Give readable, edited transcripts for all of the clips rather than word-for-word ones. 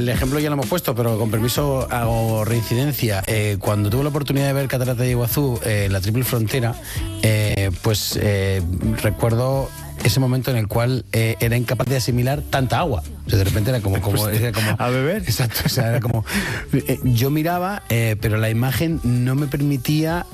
el ejemplo ya lo hemos puesto, pero con permiso hago reincidencia. Cuando tuve la oportunidad de ver Catarata de Iguazú, la Triple Frontera, recuerdo ese momento en el cual era incapaz de asimilar tanta agua. O sea, de repente era como ¿a beber? Exacto, o sea, era como yo miraba, pero la imagen no permitía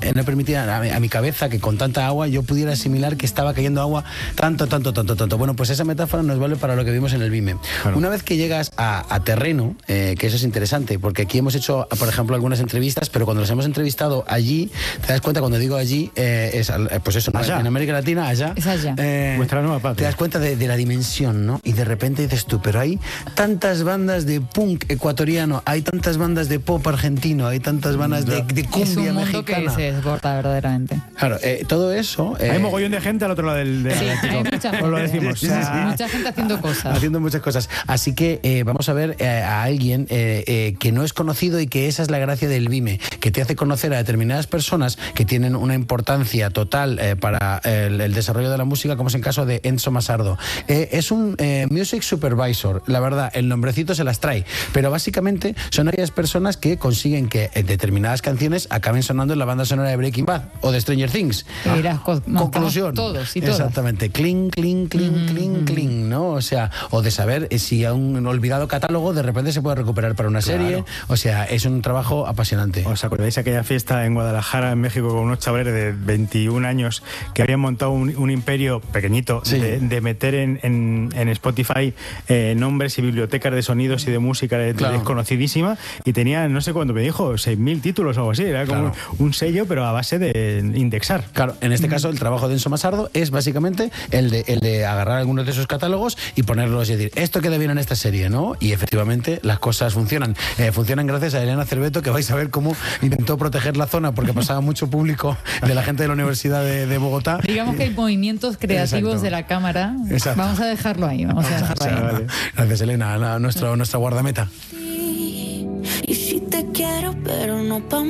a mi cabeza que con tanta agua yo pudiera asimilar que estaba cayendo agua tanto. Bueno, pues esa metáfora nos vale para lo que vimos en el Vime. Claro. Una vez que llegas a terreno, que eso es interesante, porque aquí hemos hecho, por ejemplo, algunas entrevistas, pero cuando los hemos entrevistado allí, te das cuenta, cuando digo allí, pues eso, allá. En América Latina, allá. Es allá. Nuestra nueva patria. Te das cuenta de la dimensión, ¿no? Y de repente dices tú, pero hay tantas bandas de punk ecuatoriano, hay tantas bandas de pop argentino, hay tantas bandas de cumbia es un mundo mexicana. Que se desborda verdaderamente. Claro, todo eso... hay mogollón de gente al otro lado del Atlántico. Hay mucha gente. Os lo decimos. Sí. Mucha gente haciendo cosas. Haciendo muchas cosas. Así que vamos a ver a alguien que no es conocido y que esa es la gracia del Vime, que te hace conocer a determinadas personas que tienen una importancia total para el desarrollo de la música, como es el caso de Enzo Masardo. Es un music supervisor, la verdad, el nombrecito se las trae, pero básicamente son aquellas personas que consiguen que determinadas canciones acaben sonando en la banda sonora de Breaking Bad o de Stranger Things. Conclusión. Todos y todas. Exactamente. Cling, cling, cling, cling, cling, ¿no? O sea, o de saber si a un olvidado catálogo de repente se puede recuperar para una serie. O sea, es un trabajo apasionante. ¿Os acordáis aquella fiesta en Guadalajara, en México, con unos chavales de 21 años que habían montado un imperio pequeñito de meter en Spotify nombres y bibliotecas de sonidos y de música desconocidísima, y tenía, no sé cuánto me dijo, 6.000 títulos o algo así, era como un sello, pero a base de indexar. Claro, en este caso el trabajo de Enzo Masardo es básicamente el de agarrar algunos de esos catálogos y ponerlos y decir, esto queda bien en esta serie, ¿no? Y efectivamente las cosas funcionan. Funcionan gracias a Elena Cerveto, que vais a ver cómo intentó proteger la zona porque pasaba mucho público de la gente de la Universidad de Bogotá. Digamos que hay movimientos creativos de la cámara. Exacto. Vamos a dejarlo ahí. Vale. Gracias, Elena, nuestra guardameta. Y si te quiero, pero no pa'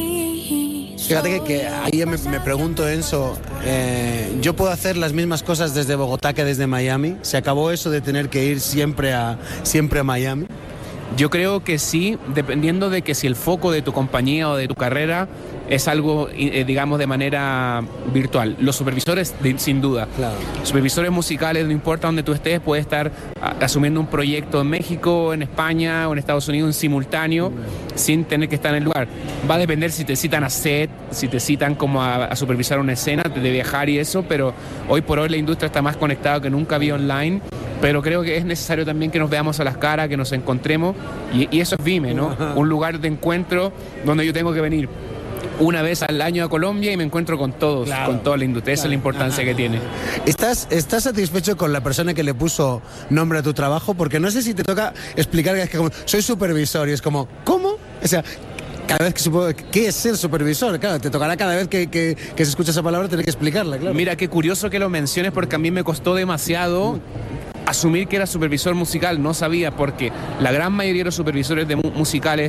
mí. Fíjate que ahí me pregunto, Enzo, ¿yo puedo hacer las mismas cosas desde Bogotá que desde Miami? ¿Se acabó eso de tener que ir siempre a Miami? Yo creo que sí, dependiendo de que si el foco de tu compañía o de tu carrera es algo, digamos, de manera virtual. Los supervisores, sin duda. Claro. Supervisores musicales, no importa dónde tú estés, puedes estar asumiendo un proyecto en México, en España o en Estados Unidos en simultáneo, sin tener que estar en el lugar. Va a depender si te citan a set, si te citan como a supervisar una escena, de viajar y eso, pero hoy por hoy la industria está más conectada que nunca vía online. Pero creo que es necesario también que nos veamos a las caras, que nos encontremos, y eso es Vime, ¿no? Un lugar de encuentro donde yo tengo que venir una vez al año a Colombia y me encuentro con todos, con toda la industria. Esa es la importancia que tiene. ¿Estás satisfecho con la persona que le puso nombre a tu trabajo? Porque no sé si te toca explicar que es que como, soy supervisor, y es como, ¿cómo? O sea, cada vez ¿qué es ser supervisor? Claro, te tocará cada vez que se escucha esa palabra tener que explicarla, claro. Mira, qué curioso que lo menciones, porque a mí me costó demasiado asumir que era supervisor musical. No sabía, porque la gran mayoría de los supervisores musicales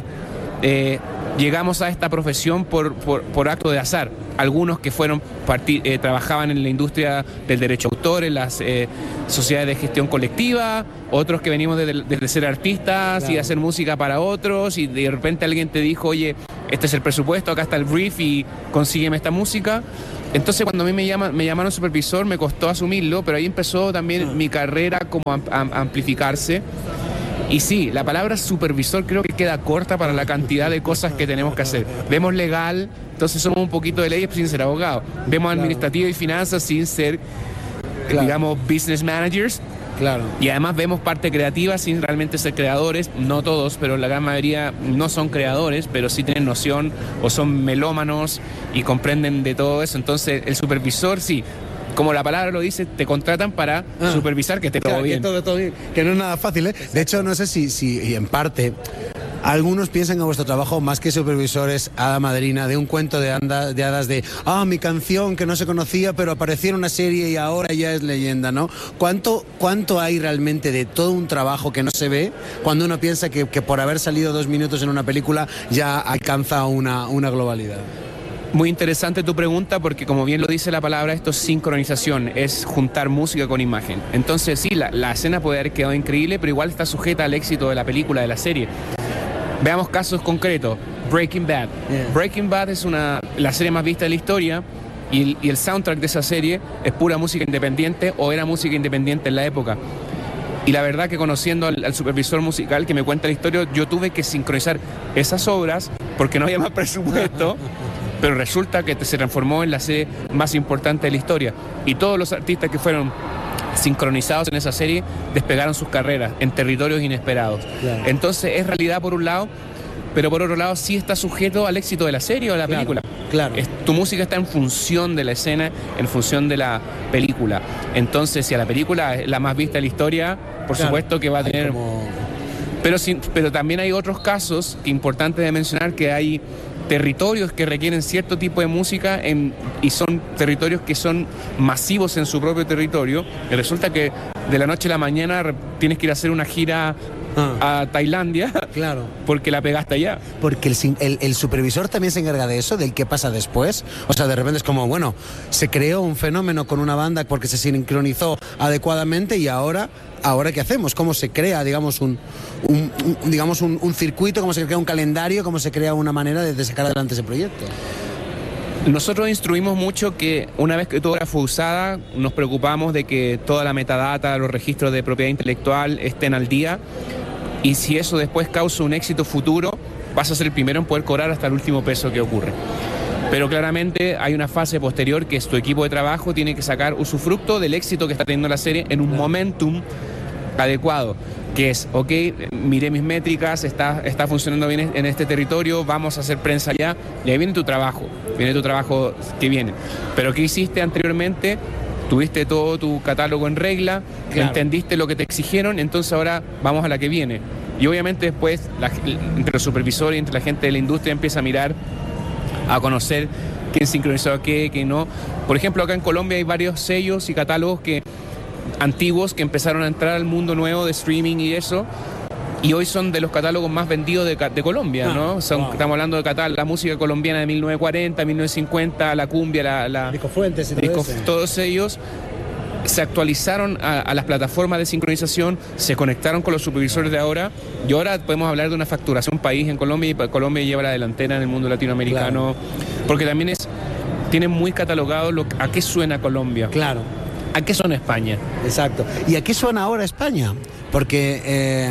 llegamos a esta profesión por acto de azar. Algunos que trabajaban en la industria del derecho de autor, en las sociedades de gestión colectiva, otros que venimos de ser artistas y hacer música para otros, y de repente alguien te dijo, oye, este es el presupuesto, acá está el brief y consígueme esta música. Entonces cuando a mí me llamaron supervisor me costó asumirlo, pero ahí empezó también mi carrera como a amplificarse. Y sí, la palabra supervisor creo que queda corta para la cantidad de cosas que tenemos que hacer. Vemos legal, entonces somos un poquito de leyes sin ser abogados. Vemos administrativo y finanzas sin ser, digamos, business managers. Claro. Y además vemos parte creativa sin realmente ser creadores. No todos, pero la gran mayoría no son creadores, pero sí tienen noción o son melómanos y comprenden de todo eso. Entonces el supervisor sí, como la palabra lo dice, te contratan para supervisar que esté todo bien. Que todo bien. Que no es nada fácil, ¿eh? De hecho, no sé si en parte algunos piensan que vuestro trabajo, más que supervisores, hada madrina de un cuento de hadas de mi canción que no se conocía, pero apareció en una serie y ahora ya es leyenda, ¿no? ¿Cuánto hay realmente de todo un trabajo que no se ve cuando uno piensa que por haber salido 2 minutos en una película ya alcanza una globalidad? Muy interesante tu pregunta porque, como bien lo dice la palabra, esto es sincronización, es juntar música con imagen. Entonces sí, la escena puede haber quedado increíble, pero igual está sujeta al éxito de la película, de la serie. Veamos casos concretos. Breaking Bad. Breaking Bad es la serie más vista de la historia y el soundtrack de esa serie es pura música independiente, o era música independiente en la época. Y la verdad que, conociendo al supervisor musical que me cuenta la historia, yo tuve que sincronizar esas obras porque no había más presupuesto, pero resulta que se transformó en la serie más importante de la historia. Y todos los artistas que fueron sincronizados en esa serie despegaron sus carreras en territorios inesperados. Claro. Entonces es realidad por un lado, pero por otro lado sí está sujeto al éxito de la serie o de la película. Claro. Tu música está en función de la escena, en función de la película. Entonces, si a la película es la más vista de la historia, por supuesto que va a tener... Pero también hay otros casos importantes de mencionar, que hay territorios que requieren cierto tipo de música y son territorios que son masivos en su propio territorio, y resulta que de la noche a la mañana tienes que ir a hacer una gira a Tailandia, claro, porque la pegaste allá. Porque el supervisor también se encarga de eso, del qué pasa después. O sea, de repente es como, bueno, se creó un fenómeno con una banda porque se sincronizó adecuadamente, y ahora ¿qué hacemos? ¿Cómo se crea, digamos, un circuito? ¿Cómo se crea un calendario? ¿Cómo se crea una manera de sacar adelante ese proyecto? Nosotros instruimos mucho que una vez que tu obra fue usada, nos preocupamos de que toda la metadata, los registros de propiedad intelectual estén al día, y si eso después causa un éxito futuro, vas a ser el primero en poder cobrar hasta el último peso que ocurre. Pero claramente hay una fase posterior, que es tu equipo de trabajo tiene que sacar usufructo del éxito que está teniendo la serie en un momentum adecuado, que es, ok, miré mis métricas, está funcionando bien en este territorio, vamos a hacer prensa allá, y ahí viene tu trabajo que viene. Pero ¿qué hiciste anteriormente? Tuviste todo tu catálogo en regla, claro, entendiste lo que te exigieron, entonces ahora vamos a la que viene. Y obviamente después, entre los supervisores y entre la gente de la industria, empieza a mirar, a conocer quién sincronizó qué no. Por ejemplo, acá en Colombia hay varios sellos y catálogos antiguos que empezaron a entrar al mundo nuevo de streaming y eso, y hoy son de los catálogos más vendidos de Colombia, ¿no? Estamos hablando de la música colombiana de 1940, 1950, la cumbia, Disco Fuentes, todos ellos se actualizaron a las plataformas de sincronización, se conectaron con los supervisores de ahora, y ahora podemos hablar de una facturación país en Colombia, y Colombia lleva la delantera en el mundo latinoamericano, claro, porque también tienen muy catalogado a qué suena Colombia. Claro. ¿A qué suena España? Exacto. ¿Y a qué suena ahora España? Porque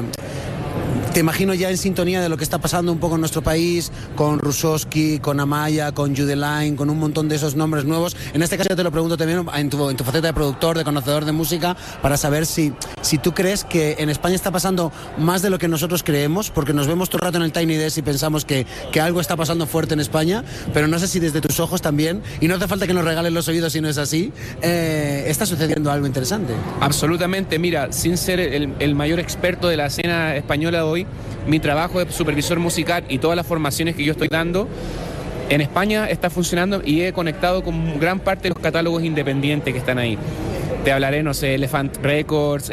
te imagino ya en sintonía de lo que está pasando un poco en nuestro país, con Rusowski, con Amaya, con Judeline, con un montón de esos nombres nuevos. En este caso yo te lo pregunto también en tu faceta de productor, de conocedor de música, para saber si tú crees que en España está pasando más de lo que nosotros creemos, porque nos vemos todo el rato en el Tiny Desk y pensamos que algo está pasando fuerte en España, pero no sé si desde tus ojos también, y no hace falta que nos regalen los oídos si no es así, está sucediendo algo interesante. Absolutamente. Mira, sin ser el mayor experto de la escena española de hoy, mi trabajo de supervisor musical y todas las formaciones que yo estoy dando en España está funcionando, y he conectado con gran parte de los catálogos independientes que están ahí. Te hablaré, no sé, Elephant Records,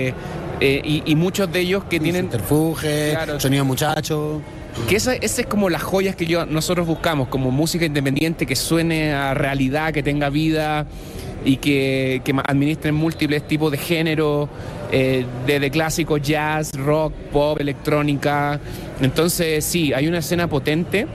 y muchos de ellos que tienen... Centrifuge, claro, Sonido Muchacho... Que esa es como las joyas que nosotros buscamos, como música independiente que suene a realidad, que tenga vida, y que administren múltiples tipos de género, desde clásicos, jazz, rock, pop, electrónica. Entonces sí, hay una escena potente.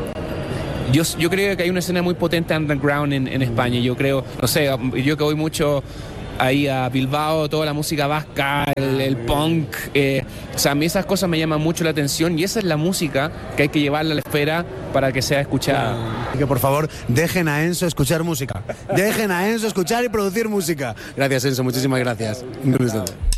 Yo creo que hay una escena muy potente underground en España. Yo creo, no sé, yo que voy mucho ahí a Bilbao, toda la música vasca, el punk, o sea, a mí esas cosas me llaman mucho la atención, y esa es la música que hay que llevarla a la esfera para que sea escuchada. Y que por favor dejen a Enzo escuchar música, dejen a Enzo escuchar y producir música. Gracias, Enzo, muchísimas gracias.